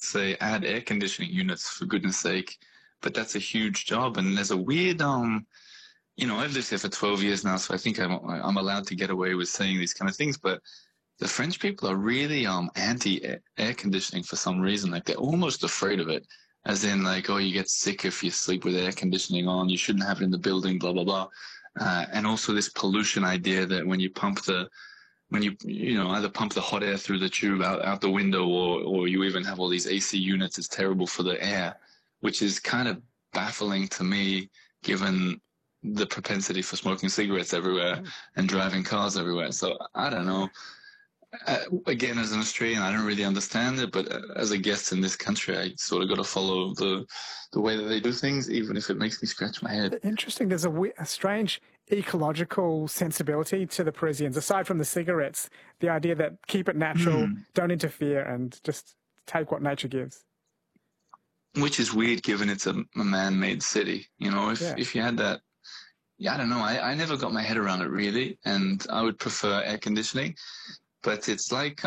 say add air conditioning units for goodness sake, but that's a huge job. And there's a weird, I've lived here for 12 years now, so I think I'm allowed to get away with saying these kind of things, but the French people are really anti-air conditioning for some reason. Like they're almost afraid of it, as in like, oh, you get sick if you sleep with air conditioning on. You shouldn't have it in the building, blah blah blah. And also this pollution idea that when you either pump the hot air through the tube out the window, or you even have all these AC units, it's terrible for the air, which is kind of baffling to me, given the propensity for smoking cigarettes everywhere and driving cars everywhere. So I don't know. Again, as an Australian, I don't really understand it, but as a guest in this country, I sort of got to follow the way that they do things, even if it makes me scratch my head. Interesting. There's a strange ecological sensibility to the Parisians, aside from the cigarettes, the idea that keep it natural, don't interfere, and just take what nature gives. Which is weird, given it's a man-made city. If you had that, I don't know. I never got my head around it, really, and I would prefer air conditioning. But it's like,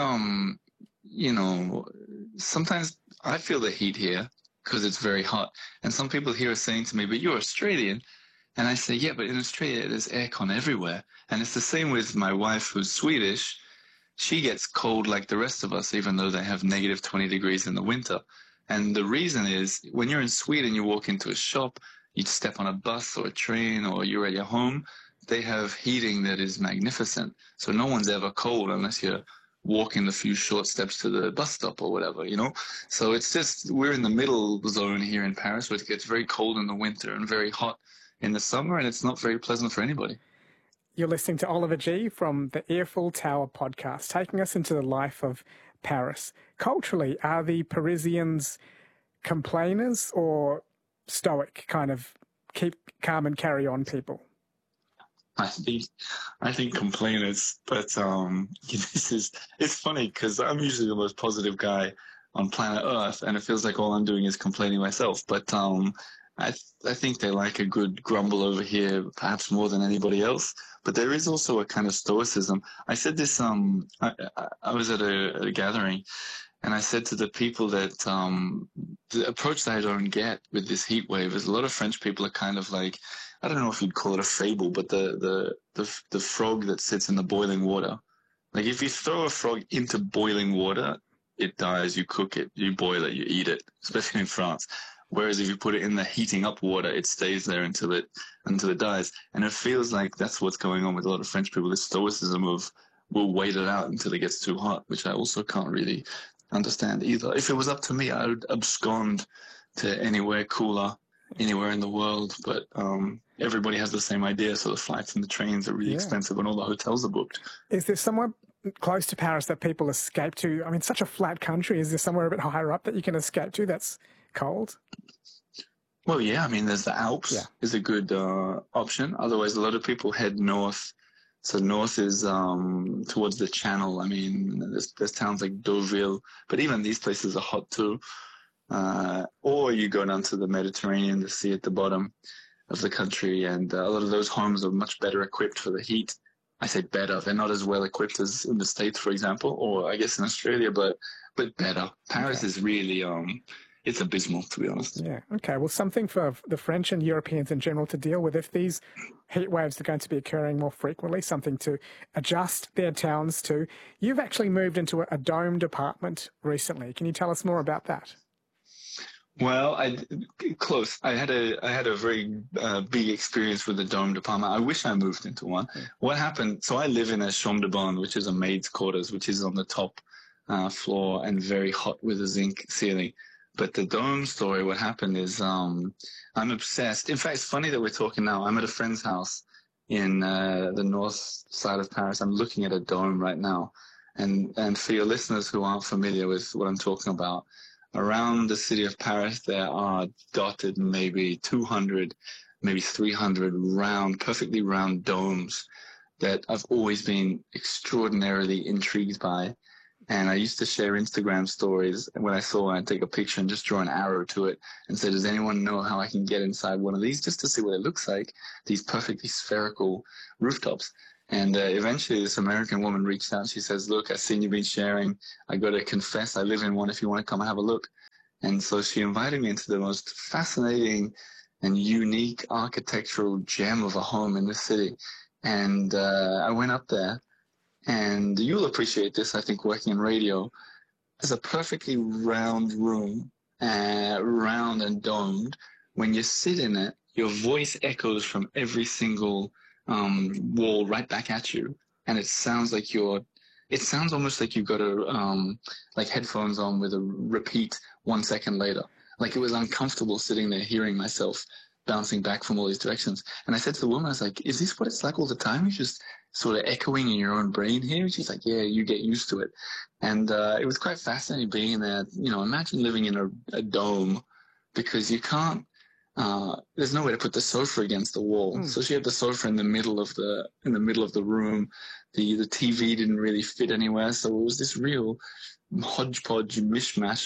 sometimes I feel the heat here because it's very hot. And some people here are saying to me, but you're Australian. And I say, yeah, but in Australia, there's aircon everywhere. And it's the same with my wife, who's Swedish. She gets cold like the rest of us, even though they have negative 20 degrees in the winter. And the reason is, when you're in Sweden, you walk into a shop, you step on a bus or a train, or you're at your home, they have heating that is magnificent. So no one's ever cold unless you're walking a few short steps to the bus stop or whatever, So it's just, we're in the middle zone here in Paris, where it gets very cold in the winter and very hot in the summer, and it's not very pleasant for anybody. You're listening to Oliver G. from the Eiffel Tower podcast, taking us into the life of Paris. Culturally, are the Parisians complainers or stoic, kind of keep calm and carry on people? I think complainers, but it's funny because I'm usually the most positive guy on planet Earth, and it feels like all I'm doing is complaining myself. But I think they like a good grumble over here, perhaps more than anybody else. But there is also a kind of stoicism. I said this. I was at a gathering, and I said to the people that the approach that I don't get with this heat wave is a lot of French people are kind of like, I don't know if you'd call it a fable, but the frog that sits in the boiling water. Like if you throw a frog into boiling water, it dies. You cook it, you boil it, you eat it, especially in France. Whereas if you put it in the heating up water, it stays there until it dies. And it feels like that's what's going on with a lot of French people, this stoicism of we'll wait it out until it gets too hot, which I also can't really understand either. If it was up to me, I would abscond to anywhere cooler, anywhere in the world. But everybody has the same idea, so the flights and the trains are really expensive and all the hotels are booked. Is there somewhere close to Paris that people escape to? I mean, such a flat country. Is there somewhere a bit higher up that you can escape to that's cold? Well, yeah, I mean, there's the Alps is a good option. Otherwise, a lot of people head north. So north is towards the Channel. I mean, there's towns like Deauville, but even these places are hot too. Or you go down to the Mediterranean, the sea at the bottom of the country, and a lot of those homes are much better equipped for the heat. I say better; they're not as well equipped as in the States, for example, or I guess in Australia, but better. Paris is really it's abysmal, to be honest. Yeah. Okay. Well, something for the French and Europeans in general to deal with. If these heat waves are going to be occurring more frequently, something to adjust their towns to. You've actually moved into a domed apartment recently. Can you tell us more about that? Well, close. I had a very big experience with the domed apartment. I wish I moved into one. What happened? So I live in a chambre de bonne, which is a maid's quarters, which is on the top floor and very hot with a zinc ceiling. But the dome story, what happened is I'm obsessed. In fact, it's funny that we're talking now. I'm at a friend's house in the north side of Paris. I'm looking at a dome right now. And for your listeners who aren't familiar with what I'm talking about, around the city of Paris, there are dotted maybe 200, maybe 300 perfectly round domes that I've always been extraordinarily intrigued by. And I used to share Instagram stories, and when I saw one, I'd take a picture and just draw an arrow to it and say, does anyone know how I can get inside one of these, just to see what it looks like, these perfectly spherical rooftops. And eventually this American woman reached out. She says, look, I've seen you've been sharing. I got to confess, I live in one if you want to come and have a look. And so she invited me into the most fascinating and unique architectural gem of a home in the city. And I went up there, and you'll appreciate this, I think, working in radio. It's a perfectly round room, round and domed. When you sit in it, your voice echoes from every single wall right back at you. And it sounds like it sounds almost like you've got like headphones on with a repeat 1 second later. Like, it was uncomfortable sitting there hearing myself bouncing back from all these directions. And I said to the woman, I was like, is this what it's like all the time? You're just sort of echoing in your own brain here? And she's like, yeah, you get used to it. And it was quite fascinating being there. Imagine living in a dome, because you can't, there's nowhere to put the sofa against the wall. So she had the sofa in the middle of the room. The TV didn't really fit anywhere. So it was this real hodgepodge mishmash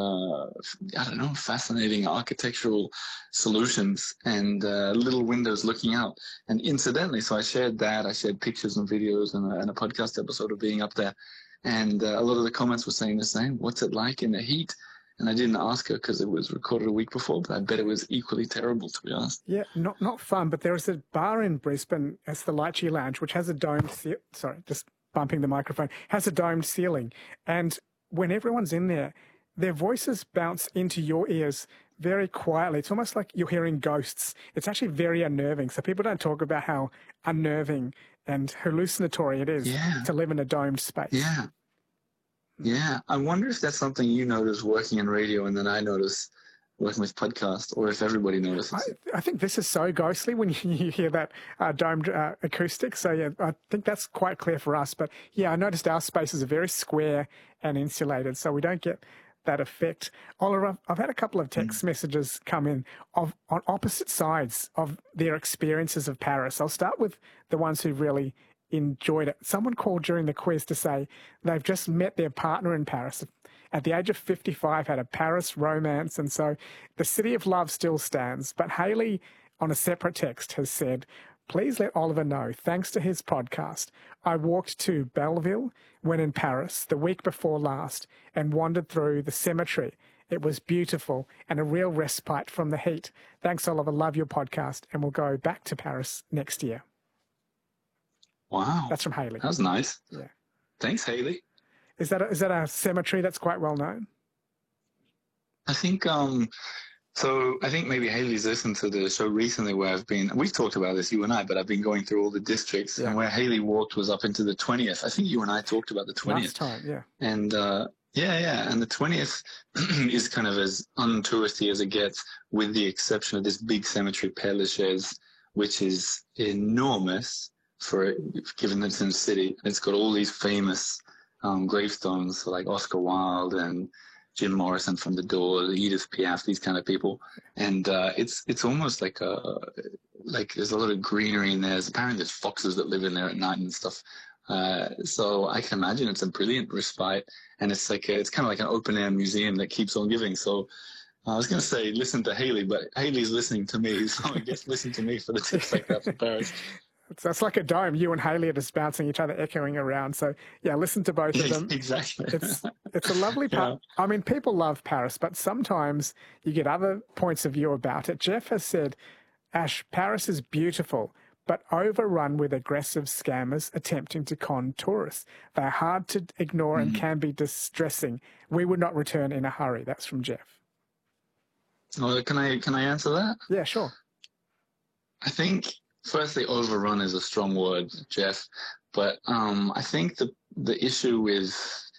of fascinating architectural solutions and little windows looking out. And incidentally, so I shared pictures and videos and a podcast episode of being up there, and a lot of the comments were saying the same. What's it like in the heat? And I didn't ask her because it was recorded a week before, but I bet it was equally terrible, to be honest. Yeah, not fun. But there is a bar in Brisbane, it's the Lychee Lounge, which has a domed just bumping the microphone, has a domed ceiling. And when everyone's in there, their voices bounce into your ears very quietly. It's almost like you're hearing ghosts. It's actually very unnerving. So people don't talk about how unnerving and hallucinatory it is to live in a domed space. Yeah. Yeah. I wonder if that's something you notice working in radio and then I notice working with podcasts, or if everybody notices. I think this is so ghostly when you hear that domed acoustic. So, yeah, I think that's quite clear for us. But, yeah, I noticed our spaces are very square and insulated, so we don't get that effect. Oliver, I've had a couple of text messages come in on opposite sides of their experiences of Paris. I'll start with the ones who really enjoyed it. Someone called during the quiz to say they've just met their partner in Paris. At the age of 55, had a Paris romance, and so the city of love still stands. But Haley, on a separate text, has said, please let Oliver know, thanks to his podcast, I walked to Belleville when in Paris the week before last and wandered through the cemetery. It was beautiful and a real respite from the heat. Thanks, Oliver. Love your podcast, and we'll go back to Paris next year. Wow. That's from Haley. That was nice. Yeah. Thanks, Haley. Is that a cemetery that's quite well known? I think so I think maybe Haley's listened to the show recently where we've talked about this, you and I, but I've been going through all the districts, and where Haley walked was up into the 20th. I think you and I talked about the 20th. Last time, yeah. And and the 20th is kind of as untouristy as it gets, with the exception of this big cemetery, Père Lachaise, which is enormous given that it's in the city. It's got all these famous gravestones like Oscar Wilde and Jim Morrison from The Doors, Edith Piaf, these kind of people. And it's almost like there's a lot of greenery in there. Apparently there's foxes that live in there at night and stuff. So I can imagine it's a brilliant respite, and it's kind of like an open air museum that keeps on giving. So I was going to say listen to Haley, but Haley's listening to me, so I guess listen to me for the tips like that for Paris. It's like a dome. You and Haley are just bouncing each other, echoing around. So, yeah, listen to both of them. Exactly. It's a lovely part. Yeah. I mean, people love Paris, but sometimes you get other points of view about it. Jeff has said, Ash, Paris is beautiful, but overrun with aggressive scammers attempting to con tourists. They're hard to ignore and can be distressing. We would not return in a hurry. That's from Jeff. Oh, can I answer that? Yeah, sure. I think... Firstly, overrun is a strong word, Jeff, but I think the issue with,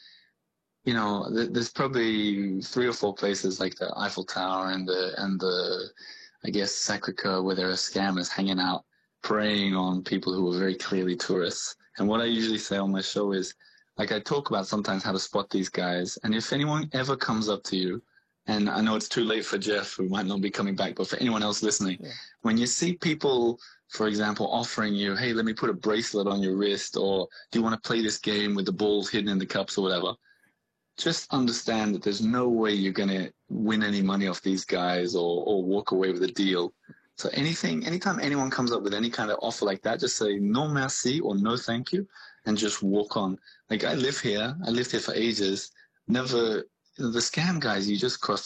there's probably 3 or 4 places like the Eiffel Tower and the I guess Sacré-Cœur where there are scammers hanging out, preying on people who are very clearly tourists. And what I usually say on my show is, like, I talk about sometimes how to spot these guys, and if anyone ever comes up to you, and I know it's too late for Jeff, who might not be coming back, but for anyone else listening, when you see people, for example, offering you, hey, let me put a bracelet on your wrist, or do you want to play this game with the balls hidden in the cups or whatever, just understand that there's no way you're going to win any money off these guys or walk away with a deal. So anytime anyone comes up with any kind of offer like that, just say no merci or no thank you and just walk on. Like, I lived here for ages, the scam guys, you just cross